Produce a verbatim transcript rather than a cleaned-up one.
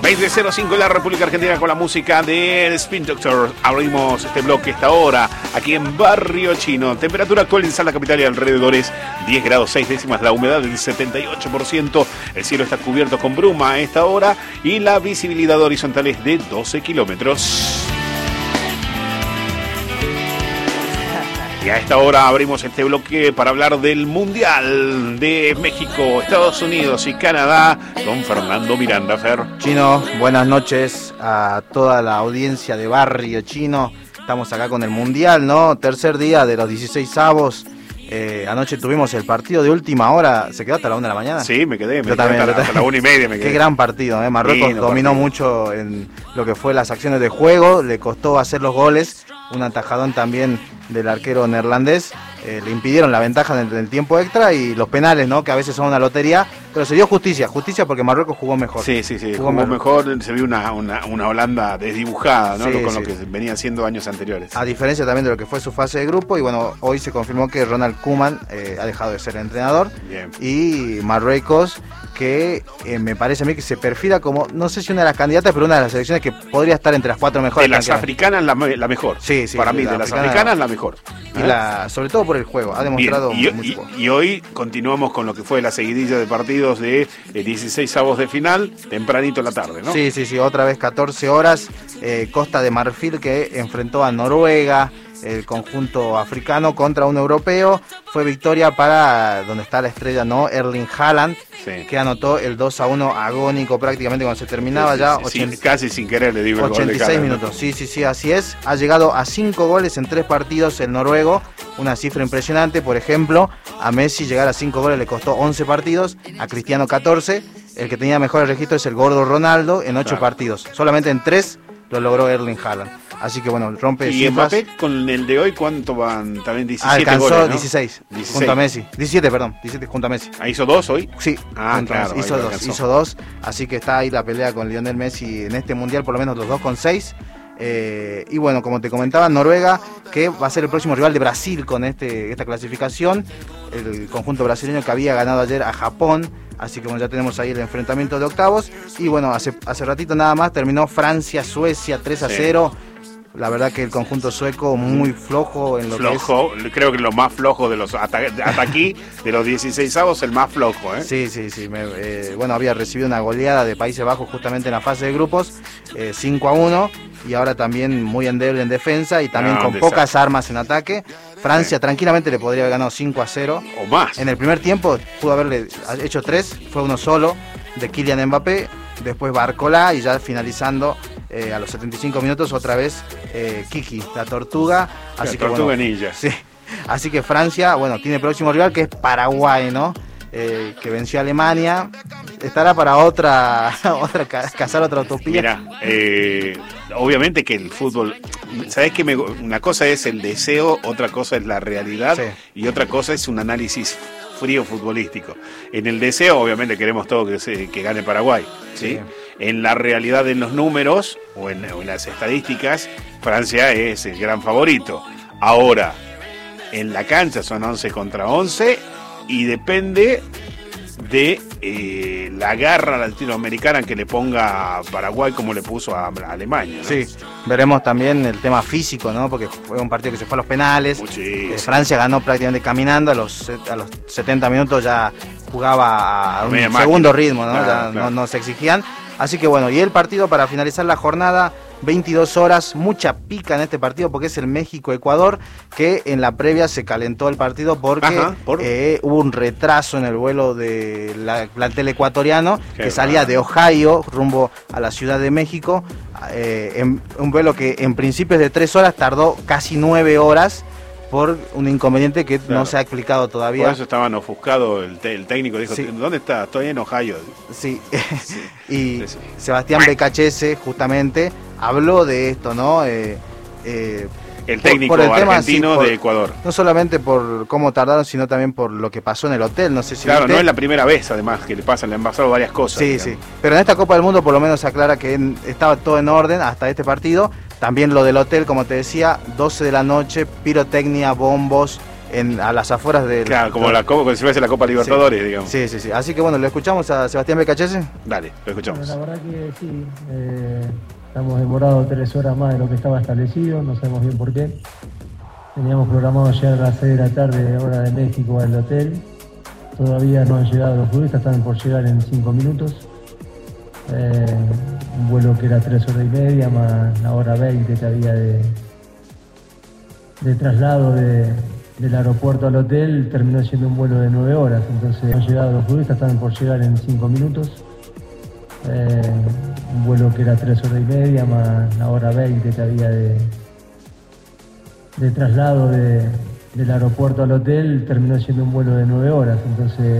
veinte cero cinco en la República Argentina con la música de Spin Doctor. Abrimos este bloque esta hora aquí en Barrio Chino. Temperatura actual en Salta Capital y alrededores diez grados seis décimas. La humedad del setenta y ocho por ciento. El cielo está cubierto con bruma a esta hora y la visibilidad horizontal es de doce kilómetros. Y a esta hora abrimos este bloque para hablar del Mundial de México, Estados Unidos y Canadá con Fernando Miranda. Fer. Chino, buenas noches a toda la audiencia de Barrio Chino. Estamos acá con el Mundial, ¿no? Tercer día de los dieciséis avos. Eh, anoche tuvimos el partido de última hora. ¿Se quedó hasta la una de la mañana? Sí, me quedé, me Yo quedé también, hasta, la, hasta la una y media me quedé. Qué gran partido, ¿eh? Marruecos Lindo dominó partido. mucho en lo que fue las acciones de juego, le costó hacer los goles, un atajadón también del arquero neerlandés, eh, le impidieron la ventaja en el, en el tiempo extra y los penales, ¿no? Que a veces son una lotería, pero se dio justicia, justicia porque Marruecos jugó mejor. Sí, sí, sí, jugó, jugó mejor. mejor, se vio una, una, una Holanda desdibujada, ¿no? Sí, Con sí. lo que venía haciendo años anteriores. A diferencia también de lo que fue su fase de grupo, y bueno, hoy se confirmó que Ronald Koeman eh, ha dejado de ser entrenador. Bien. Y Marruecos, que eh, me parece a mí que se perfila como, no sé si una de las candidatas, pero una de las selecciones que podría estar entre las cuatro mejores. De las africanas la, la mejor. Sí, sí. Para mí, la de las africana, africanas la mejor. Y la, sobre todo por el juego, ha demostrado Bien, y, mucho y- juego. y hoy continuamos con lo que fue la seguidilla de partidos de eh, dieciséis avos de final, tempranito en la tarde, ¿no? Sí, sí, sí, otra vez catorce horas, eh, Costa de Marfil que enfrentó a Noruega, el conjunto africano contra un europeo, fue victoria para donde está la estrella, ¿no? Erling Haaland, Sí. que anotó el dos a uno agónico prácticamente cuando se terminaba Sí, sí, ya, sí, ochenta sin- casi sin querer le digo el gol de ochenta y seis Haaland, ¿no? minutos, sí, sí, sí, así es. Ha llegado a cinco goles en tres partidos el noruego, una cifra impresionante. Por ejemplo, a Messi llegar a cinco goles le costó once partidos, a Cristiano catorce. El que tenía mejores registros es el gordo Ronaldo en ocho Claro. partidos. Solamente en tres lo logró Erling Haaland. Así que bueno, rompe Y cifras. Mbappé con el de hoy, ¿cuánto van? También diecisiete Alcanzó goles, ¿no? dieciséis, dieciséis. junto a Messi. diecisiete, perdón, diecisiete junto a Messi. ¿Ah, hizo dos hoy? Sí, Ah, junto a claro, Messi. hizo ahí lo dos, alcanzó. hizo dos, así que está ahí la pelea con Lionel Messi en este mundial, por lo menos los dos con seis. Eh, y bueno, como te comentaba, Noruega, que va a ser el próximo rival de Brasil con este, esta clasificación, el conjunto brasileño que había ganado ayer a Japón, así que bueno, ya tenemos ahí el enfrentamiento de octavos. Y bueno, hace, hace ratito nada más terminó Francia-Suecia tres a cero. La verdad que el conjunto sueco muy flojo en lo Flojo, creo que lo más flojo de los hasta, hasta aquí, de los dieciséis avos, el más flojo, ¿eh? que es. Sí, sí, sí. me- eh, bueno, había recibido una goleada de Países Bajos justamente en la fase de grupos, eh, cinco a uno, y ahora también muy endeble en defensa y también No, con desastre. pocas armas en ataque. Francia tranquilamente le podría haber ganado cinco a cero. O más. En el primer tiempo pudo haberle hecho tres, fue uno solo de Kylian Mbappé, después Barcola y ya finalizando eh, a los setenta y cinco minutos otra vez eh, Kiki, la tortuga. Así La que tortuga bueno, ninja. sí. Así que Francia, bueno, tiene próximo rival que es Paraguay, ¿no? Eh, que venció a Alemania. Estará para otra, otra ca- cazar otra utopía. Mira, eh, obviamente que el fútbol, ¿sabes qué? Me- una cosa es el deseo, otra cosa es la realidad Sí. y otra cosa es un análisis frío futbolístico. En el deseo, obviamente queremos todo que, se, que gane Paraguay, ¿sí? Sí. En la realidad, en los números o en, o en las estadísticas, Francia es el gran favorito. Ahora, en la cancha son once contra once y depende de eh, la garra latinoamericana que le ponga a Paraguay como le puso a, a Alemania, ¿no? Sí, veremos también el tema físico, ¿no? Porque fue un partido que se fue a los penales. Muchísimo. Eh, Francia ganó prácticamente caminando, a los, a los setenta minutos ya jugaba a un Media segundo máquina. ritmo, ¿no? Claro, Ya claro. no, no se exigían. Así que bueno, y el partido para finalizar la jornada, veintidós horas, mucha pica en este partido porque es el México-Ecuador, que en la previa se calentó el partido porque Ajá, ¿por? eh, hubo un retraso en el vuelo de la plantel ecuatoriano Qué que salía raro. de Ohio rumbo a la Ciudad de México, eh, en, un vuelo que en principio es de tres horas, tardó casi nueve horas por un inconveniente que Claro. no se ha explicado todavía. Por eso estaban ofuscados, el, te- el técnico dijo, Sí. ¿dónde está? Estoy en Ohio. Sí, y Sí, sí. Sebastián Becachese justamente habló de esto, ¿no? Eh, eh, El por- técnico por el tema, argentino sí, por- de Ecuador. no solamente por cómo tardaron, sino también por lo que pasó en el hotel, no sé si Claro, viste. no es la primera vez además que le pasan, le han pasado varias cosas. Sí, digamos. sí. Pero en esta Copa del Mundo por lo menos se aclara que en- estaba todo en orden hasta este partido. También lo del hotel, como te decía, doce de la noche, pirotecnia, bombos, en, a las afueras del... Claro, como, la, como si fuese la Copa Libertadores, sí, digamos. Sí, sí, sí. Así que bueno, lo escuchamos a Sebastián Becachese. Dale, lo escuchamos. Bueno, la verdad que sí, eh, estamos demorados tres horas más de lo que estaba establecido, no sabemos bien por qué. Teníamos programado llegar a las seis de la tarde, hora de México, al hotel. Todavía no han llegado los futbolistas, están por llegar en cinco minutos. Eh, un vuelo que era tres horas y media, más la hora veinte que había de, de traslado de, del aeropuerto al hotel, terminó siendo un vuelo de nueve horas. Entonces no han llegado los futbolistas, están por llegar en cinco minutos. Eh, un vuelo que era tres horas y media, más la hora veinte que había de, de traslado de, del aeropuerto al hotel, terminó siendo un vuelo de nueve horas. Entonces